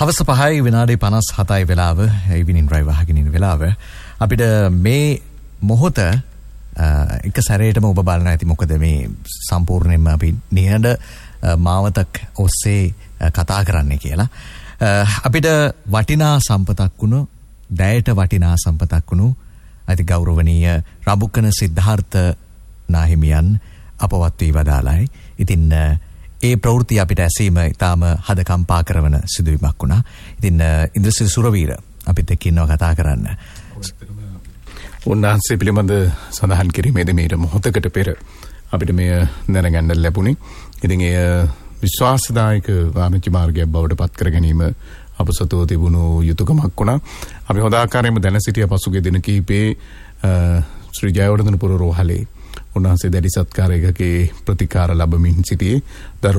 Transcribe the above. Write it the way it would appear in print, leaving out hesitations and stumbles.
හවස 5යි විනාඩි 57යි වෙලාව ඉවිනින් ඩ්‍රයිව් අහගෙන ඉන්න වෙලාව අපිට මේ මොහොත එක සැරේටම ඔබ බලන්න ඇති මොකද මේ සම්පූර්ණයෙන්ම අපි නිහඬ මාවතක් ඔස්සේ කතා කරන්නේ කියලා අපිට වටිනා සම්පතක් වුණු දැයට වටිනා සම්පතක් වුණු අති ගෞරවනීය රඹුකන සිද්ධාර්ථ නාහිමියන් අපවත් වී වදාළයි. ඉතින් ඒ ප්‍රවෘත්ති අපිට ඇසීම ඉතාම හදකම්පා කරන සිදුවීමක් වුණා. ඉතින් ඉන්ද්‍රසිරි සුරවීර අපිත් එක්ක ඉන්නවා කතා කරන්න. උන්වහන්සේ පිළිබඳ සඳහන් කිරීමේදී මේ මොහොතකට පෙර අපිට මේ දැනගන්න ලැබුණේ. ඉතින් එය විශ්වාසදායක වාණිජ්‍ය මාර්ගයක් බවට පත් කර ගැනීම අප සතුව තිබුණු යුතුයකමක් වුණා. අපි හොඳ ආකාරයෙන්ම දැන සිටිය පසුගිය දින කිහිපේ ශ්‍රී ජයවර්ධනපුර රෝහලේ උන්වහන්සේ දැඩි සත්කාරයකගේ ප්‍රතිකාර ලැබමින් සිටියේ.